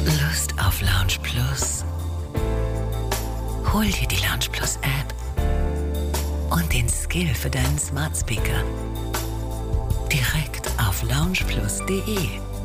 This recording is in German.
Lust auf Lounge Plus? Hol dir die Lounge Plus App und den Skill für deinen Smart Speaker direkt auf loungeplus.de.